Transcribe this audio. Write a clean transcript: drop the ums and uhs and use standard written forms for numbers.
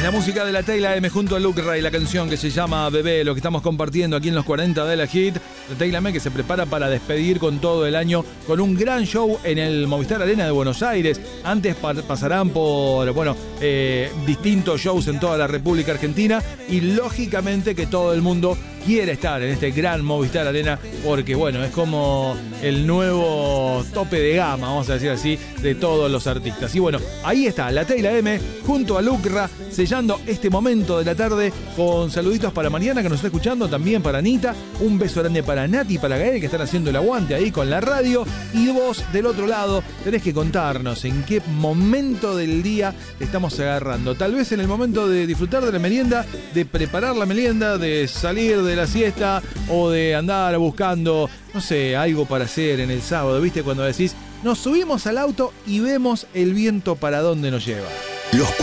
la música de la Teyla M junto a Luke Ray, la canción que se llama Bebé, lo que estamos compartiendo aquí en los 40 de la Hit. La Teyla M que se prepara para despedir con todo el año con un gran show en el Movistar Arena de Buenos Aires. Antes pasarán por, distintos shows en toda la República Argentina y lógicamente que todo el mundo quiere estar en este gran Movistar Arena porque, es como el nuevo tope de gama, vamos a decir así, de todos los artistas. Y ahí está la Teyla M junto a Lucra sellando este momento de la tarde con saluditos para Mariana que nos está escuchando, también para Anita, un beso grande para Nati y para Gael que están haciendo el aguante ahí con la radio. Y vos del otro lado tenés que contarnos en qué momento del día te estamos agarrando. Tal vez en el momento de disfrutar de la merienda, de preparar la merienda, de salir de la siesta o de andar buscando, algo para hacer en el sábado, ¿viste? Cuando decís, nos subimos al auto y vemos el viento para dónde nos lleva. Los